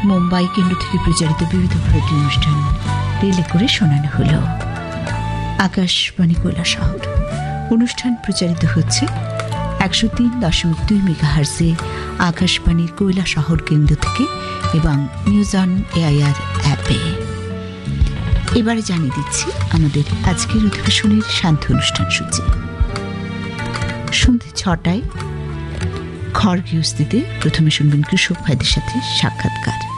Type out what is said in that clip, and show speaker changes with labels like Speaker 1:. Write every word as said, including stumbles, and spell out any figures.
Speaker 1: মুম্বাই কেন্দ্র থেকে প্রচারিত বিবিধ ভারতীয় অনুষ্ঠান রিলে করে শোনানো হলো। আকাশবাণী কৈলাসহর অনুষ্ঠান প্রচারিত হচ্ছে একশো তিন দশমিক দুই মেগাহার্জে আকাশবাণীর কৈলাসহর কেন্দ্র থেকে এবং নিউজ অন এআইআর অ্যাপে। এবারে জানিয়ে দিচ্ছি আমাদের আজকের অধিবেশনের শান্ত অনুষ্ঠান সূচি। সন্ধ্যে ছটায় খড়গৃহস্থিতে প্রথমে শুনবেন কৃষক ভাইদের সাথে সাক্ষাৎকার।